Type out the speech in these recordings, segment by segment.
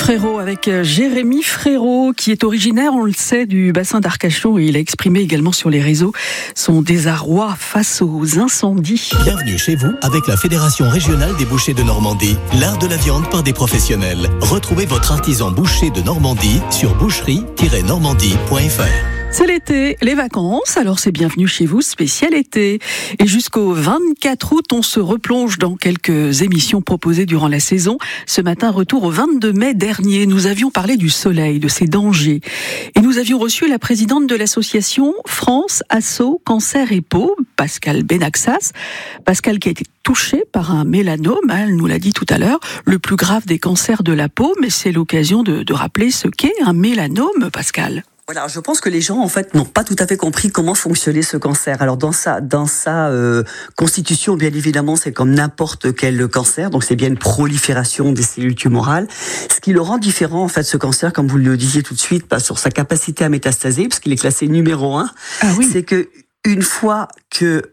Frérot avec Jérémy Frérot qui est originaire, on le sait, du bassin d'Arcachon et il a exprimé également sur les réseaux son désarroi face aux incendies. Bienvenue chez vous avec la Fédération régionale des bouchers de Normandie, l'art de la viande par des professionnels. Retrouvez votre artisan boucher de Normandie sur boucherie-normandie.fr. C'est l'été, les vacances, alors c'est bienvenue chez vous, spécial été. Et jusqu'au 24 août, on se replonge dans quelques émissions proposées durant la saison. Ce matin, retour au 22 mai dernier, nous avions parlé du soleil, de ses dangers. Et nous avions reçu la présidente de l'association France Asso Cancer et Peau, Pascale Benaxas. Pascale qui a été touchée par un mélanome, elle nous l'a dit tout à l'heure, le plus grave des cancers de la peau, mais c'est l'occasion de rappeler ce qu'est un mélanome, Pascale. Voilà, je pense que les gens en fait n'ont pas tout à fait compris comment fonctionnait ce cancer. Alors dans sa constitution, bien évidemment, c'est comme n'importe quel cancer, donc c'est bien une prolifération des cellules tumorales. Ce qui le rend différent en fait, ce cancer, comme vous le disiez tout de suite, sur sa capacité à métastaser, parce qu'il est classé numéro 1, c'est que une fois que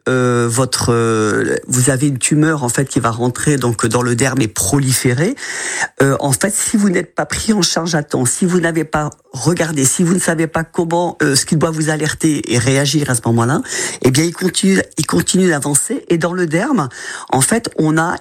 vous avez une tumeur en fait qui va rentrer donc dans le derme et proliférer, en fait, si vous n'êtes pas pris en charge à temps, si vous n'avez pas regardé, si vous ne savez pas comment ce qui doit vous alerter et réagir à ce moment-là, eh bien il continue d'avancer et dans le derme, en fait,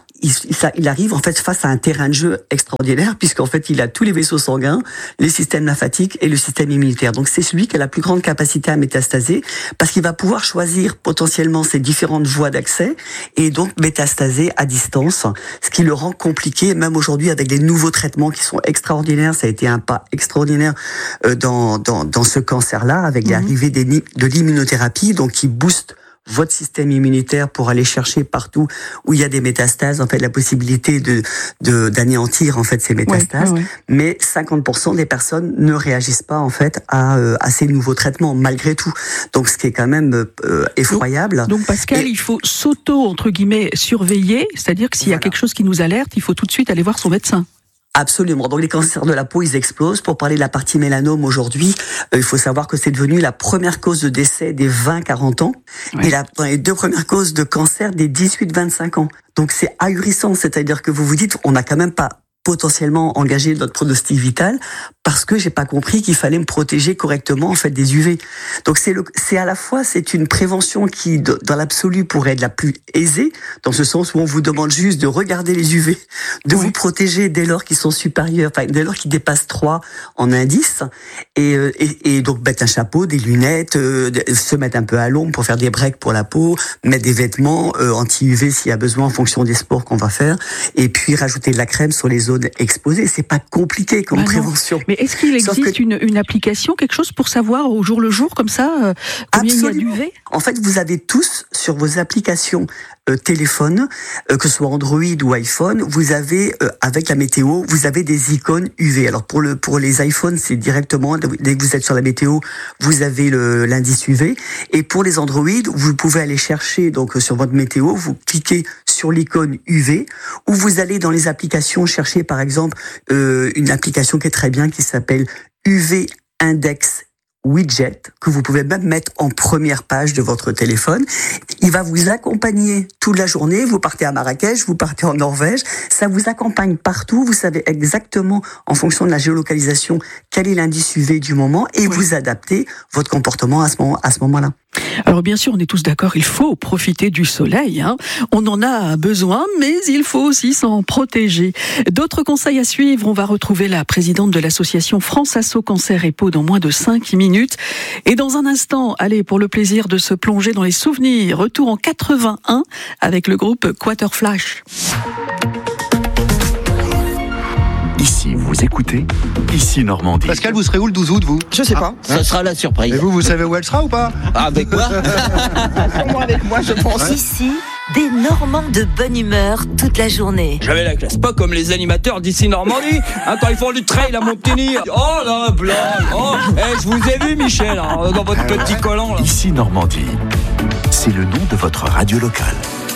il arrive en fait face à un terrain de jeu extraordinaire puisqu'en fait il a tous les vaisseaux sanguins, les systèmes lymphatiques et le système immunitaire. Donc c'est celui qui a la plus grande capacité à métastaser parce qu'il va pouvoir choisir potentiellement ses différentes voies d'accès et donc métastaser à distance, ce qui le rend compliqué même aujourd'hui avec des nouveaux traitements qui sont extraordinaires. Ça a été un pas extraordinaire dans ce cancer-là avec l'arrivée de l'immunothérapie donc qui booste votre système immunitaire pour aller chercher partout où il y a des métastases, en fait, la possibilité d'anéantir, en fait, ces métastases. Oui. Mais 50% des personnes ne réagissent pas, en fait, à ces nouveaux traitements, malgré tout. Donc, ce qui est quand même effroyable. Donc Pascal, il faut entre guillemets, surveiller. C'est-à-dire que s'il y a quelque chose qui nous alerte, il faut tout de suite aller voir son médecin. Absolument. Donc les cancers de la peau, ils explosent. Pour parler de la partie mélanome aujourd'hui, il faut savoir que c'est devenu la première cause de décès des 20-40 ans et dans les deux premières causes de cancer des 18-25 ans. Donc c'est ahurissant, c'est-à-dire que vous vous dites, on n'a quand même pas potentiellement engagé notre pronostic vital parce que j'ai pas compris qu'il fallait me protéger correctement en fait des UV. Donc c'est à la fois c'est une prévention qui dans l'absolu pourrait être la plus aisée dans ce sens où on vous demande juste de regarder les UV, de vous protéger dès lors qu'ils sont supérieurs, enfin dès lors qu'ils dépassent 3 en indice et donc mettre un chapeau, des lunettes, se mettre un peu à l'ombre pour faire des breaks pour la peau, mettre des vêtements anti-UV s'il y a besoin en fonction des sports qu'on va faire et puis rajouter de la crème sur les zones exposées. C'est pas compliqué comme prévention. Mais est-ce qu'il existe une application, quelque chose pour savoir au jour le jour comme ça combien il y a d'UV ? En fait, vous avez tous sur vos applications téléphone, que ce soit Android ou iPhone, vous avez avec la météo, vous avez des icônes UV. Alors pour les iPhones, c'est directement dès que vous êtes sur la météo, vous avez l'indice UV. Et pour les Android, vous pouvez aller chercher donc sur votre météo, vous cliquez sur l'icône UV, ou vous allez dans les applications chercher par exemple une application qui est très bien qui s'appelle UV Index Widget, que vous pouvez même mettre en première page de votre téléphone. Il va vous accompagner toute la journée. Vous partez à Marrakech, vous partez en Norvège. Ça vous accompagne partout. Vous savez exactement, en fonction de la géolocalisation, quel est l'indice UV du moment et vous adaptez votre comportement à ce moment-là. Alors bien sûr, on est tous d'accord, il faut profiter du soleil. On en a besoin, mais il faut aussi s'en protéger. D'autres conseils à suivre, on va retrouver la présidente de l'association France Asso Cancer et Peau dans moins de 5 minutes. Et dans un instant, allez, pour le plaisir de se plonger dans les souvenirs, retour en 81 avec le groupe Quaterflash. Ici, vous écoutez, ici Normandie. Pascal, vous serez où le 12 août, vous ? Je sais pas. Ça sera la surprise. Et vous savez où elle sera ou pas ? Avec moi. Sûrement avec moi, je pense. Ici, des Normands de bonne humeur toute la journée. J'avais la classe, pas comme les animateurs d'ici Normandie. Quand ils font du trail à Montigny. Oh la blague. Oh, je vous ai vu, Michel, dans votre petit collant. Là. Ici Normandie, c'est le nom de votre radio locale.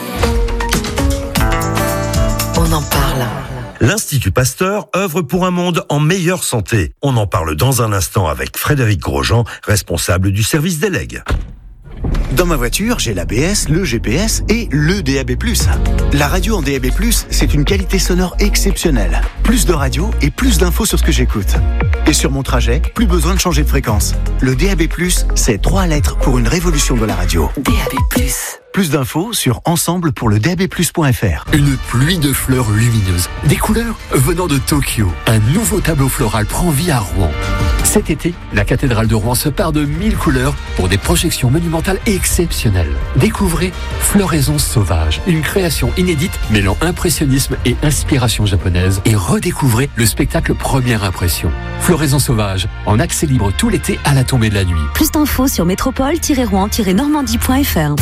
On en parle. L'Institut Pasteur œuvre pour un monde en meilleure santé. On en parle dans un instant avec Frédéric Grosjean, responsable du service des legs. Dans ma voiture, j'ai l'ABS, le GPS et le DAB+. La radio en DAB+, c'est une qualité sonore exceptionnelle. Plus de radio et plus d'infos sur ce que j'écoute. Et sur mon trajet, plus besoin de changer de fréquence. Le DAB+, c'est 3 lettres pour une révolution de la radio. DAB+. Plus d'infos sur ensemblepourledabplus.fr. Une pluie de fleurs lumineuses, des couleurs venant de Tokyo. Un nouveau tableau floral prend vie à Rouen. Cet été, la cathédrale de Rouen se part de 1000 couleurs pour des projections monumentales exceptionnelles. Découvrez Floraison sauvage, une création inédite mêlant impressionnisme et inspiration japonaise, et redécouvrez le spectacle Première Impression. Floraison sauvage, en accès libre tout l'été à la tombée de la nuit. Plus d'infos sur métropole-rouen-normandie.fr.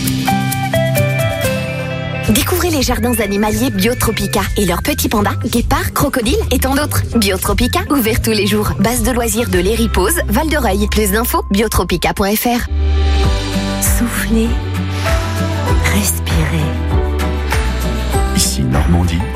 Découvrez les jardins animaliers Biotropica et leurs petits pandas, guépards, crocodiles et tant d'autres. Biotropica, ouvert tous les jours. Base de loisirs de l'Héripose, Val-de-Reuil. Plus d'infos, biotropica.fr. Soufflez, respirez. Ici Normandie.